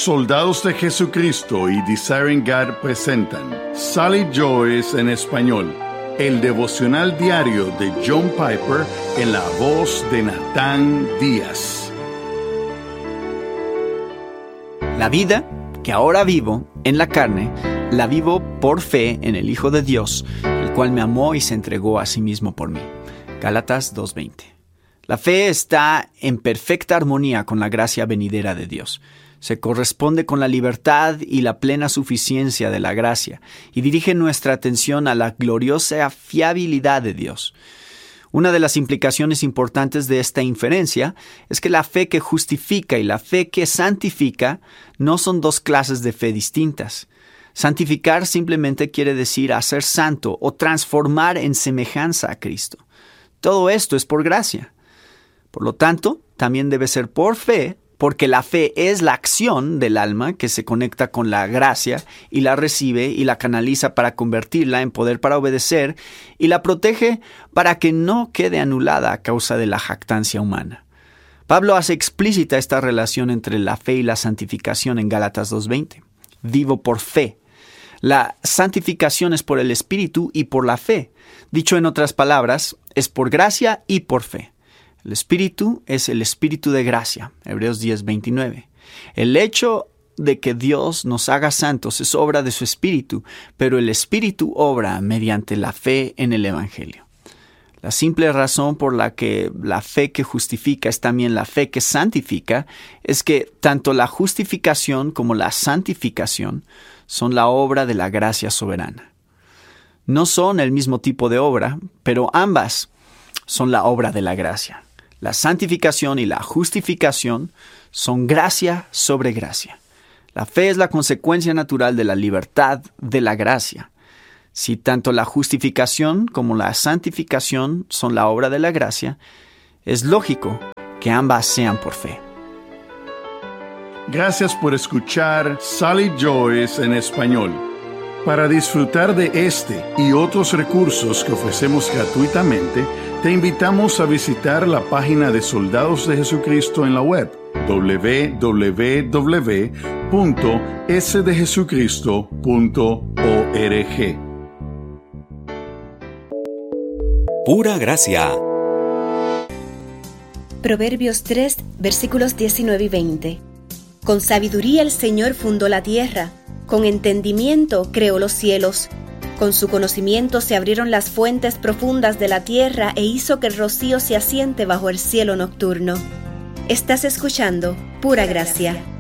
Soldados de Jesucristo y Desiring God presentan Sally Joyce en español, el devocional diario de John Piper en la voz de Natán Díaz. La vida que ahora vivo en la carne, la vivo por fe en el Hijo de Dios, el cual me amó y se entregó a sí mismo por mí. Gálatas 2:20. La fe está en perfecta armonía con la gracia venidera de Dios. Se corresponde con la libertad y la plena suficiencia de la gracia y dirige nuestra atención a la gloriosa fiabilidad de Dios. Una de las implicaciones importantes de esta inferencia es que la fe que justifica y la fe que santifica no son dos clases de fe distintas. Santificar simplemente quiere decir hacer santo o transformar en semejanza a Cristo. Todo esto es por gracia. Por lo tanto, también debe ser por fe, porque la fe es la acción del alma que se conecta con la gracia y la recibe y la canaliza para convertirla en poder para obedecer y la protege para que no quede anulada a causa de la jactancia humana. Pablo hace explícita esta relación entre la fe y la santificación en Gálatas 2:20. Vivo por fe. La santificación es por el Espíritu y por la fe. Dicho en otras palabras, es por gracia y por fe. El Espíritu es el Espíritu de gracia, Hebreos 10:29. El hecho de que Dios nos haga santos es obra de su Espíritu, pero el Espíritu obra mediante la fe en el Evangelio. La simple razón por la que la fe que justifica es también la fe que santifica es que tanto la justificación como la santificación son la obra de la gracia soberana. No son el mismo tipo de obra, pero ambas son la obra de la gracia. La santificación y la justificación son gracia sobre gracia. La fe es la consecuencia natural de la libertad de la gracia. Si tanto la justificación como la santificación son la obra de la gracia, es lógico que ambas sean por fe. Gracias por escuchar Sally Joyce en español. Para disfrutar de este y otros recursos que ofrecemos gratuitamente, te invitamos a visitar la página de Soldados de Jesucristo en la web www.sdejesucristo.org. Pura gracia. Proverbios 3, versículos 19 y 20. Con sabiduría el Señor fundó la tierra, con entendimiento creó los cielos. Con su conocimiento se abrieron las fuentes profundas de la tierra e hizo que el rocío se asiente bajo el cielo nocturno. Estás escuchando Pura Gracia.